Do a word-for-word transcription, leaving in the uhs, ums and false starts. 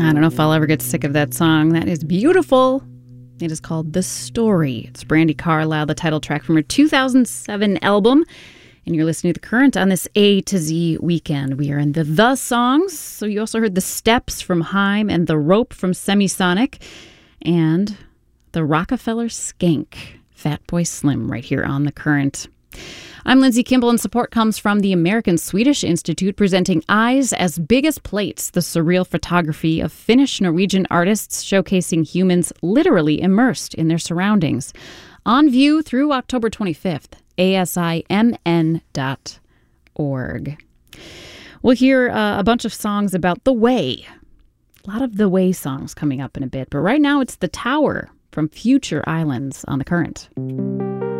I don't know if I'll ever get sick of that song. That is beautiful. It is called The Story. It's Brandi Carlile, the title track from her two thousand seven album. And you're listening to The Current on this A to Z weekend. We are in the The songs. So you also heard The Steps from Haim and The Rope from Semisonic. And The Rockefeller Skank, Fatboy Slim, right here on The Current. I'm Lindsay Kimball, and support comes from the American Swedish Institute, presenting Eyes as Big as Plates, the surreal photography of Finnish-Norwegian artists showcasing humans literally immersed in their surroundings. On view through October twenty-fifth, A S I M N dot org. We'll hear uh, a bunch of songs about The Way. A lot of The Way songs coming up in a bit, but right now it's The Tower from Future Islands on The Current.